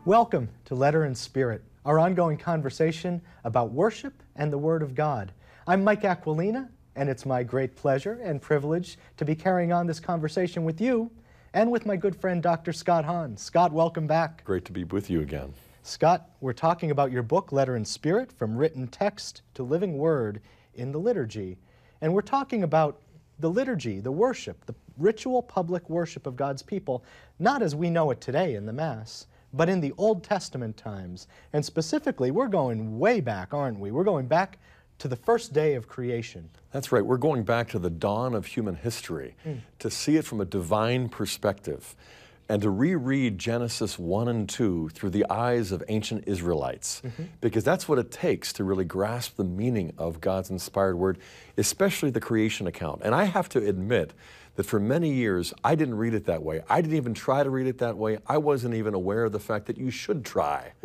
Welcome to Letter and Spirit, our ongoing conversation about worship and the Word of God. I'm Mike Aquilina, and it's my great pleasure and privilege to be carrying on this conversation with you and with my good friend Dr. Scott Hahn. Scott, welcome back. Great to be with you again. Scott, we're talking about your book, Letter and Spirit, From Written Text to Living Word in the Liturgy. And we're talking about the liturgy, the worship, the ritual public worship of God's people, not as we know it today in the Mass, but in the Old Testament times. And specifically, we're going way back, aren't we? We're going back to the first day of creation. That's right. We're going back to the dawn of human history to see it from a divine perspective and to reread Genesis 1 and 2 through the eyes of ancient Israelites, because that's what it takes to really grasp the meaning of God's inspired word, especially the creation account. And I have to admit that for many years, I didn't read it that way. I didn't even try to read it that way. I wasn't even aware of the fact that you should try.